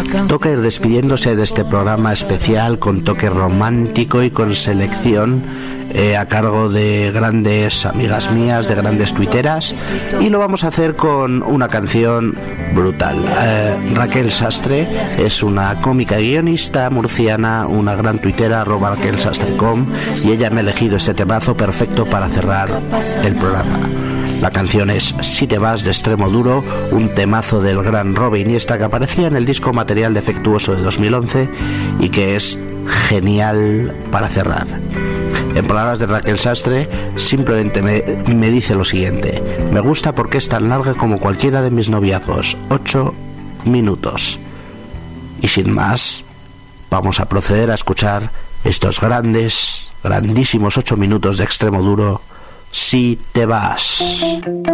Toca ir despidiéndose de este programa especial con toque romántico y con selección a cargo de grandes amigas mías, de grandes tuiteras, y lo vamos a hacer con una canción brutal. Raquel Sastre es una cómica guionista murciana, una gran tuitera, @RaquelSastre.com, y ella me ha elegido este temazo perfecto para cerrar el programa. La canción es Si te vas, de Extremo Duro, un temazo del gran Robe Iniesta que aparecía en el disco Material Defectuoso de 2011 y que es genial para cerrar. En palabras de Raquel Sastre, simplemente me dice lo siguiente: me gusta porque es tan larga como cualquiera de mis noviazgos, 8 minutos. Y sin más, vamos a proceder a escuchar estos grandísimos 8 minutos de Extremo Duro, Si te vas.